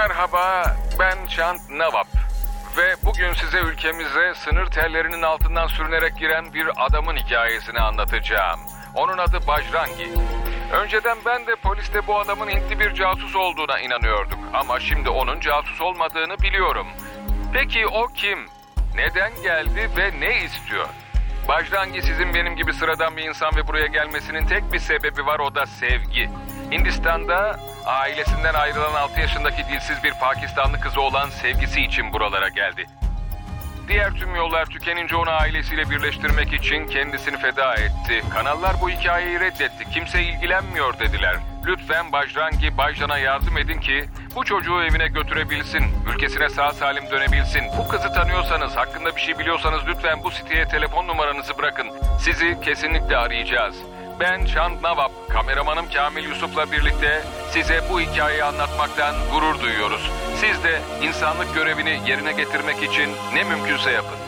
Merhaba, ben Chand Nawab ve bugün size ülkemize sınır tellerinin altından sürünerek giren bir adamın hikayesini anlatacağım. Onun adı Bajrangi. Önceden ben de poliste bu adamın Hintli bir casus olduğuna inanıyorduk ama şimdi onun casus olmadığını biliyorum. Peki o kim? Neden geldi ve ne istiyor? Bajrangi sizin benim gibi sıradan bir insan ve buraya gelmesinin tek bir sebebi var, o da sevgi. Hindistan'da ailesinden ayrılan 6 yaşındaki dilsiz bir Pakistanlı kızı olan sevgisi için buralara geldi. Diğer tüm yollar tükenince onu ailesiyle birleştirmek için kendisini feda etti. Kanallar bu hikayeyi reddetti. Kimse ilgilenmiyor dediler. Lütfen Bajrangi Bajran'a yardım edin ki bu çocuğu evine götürebilsin. Ülkesine sağ salim dönebilsin. Bu kızı tanıyorsanız, hakkında bir şey biliyorsanız lütfen bu siteye telefon numaranızı bırakın. Sizi kesinlikle arayacağız. Ben Chand Nawab, kameramanım Kamil Yusuf'la birlikte size bu hikayeyi anlatmaktan gurur duyuyoruz. Siz de insanlık görevini yerine getirmek için ne mümkünse yapın.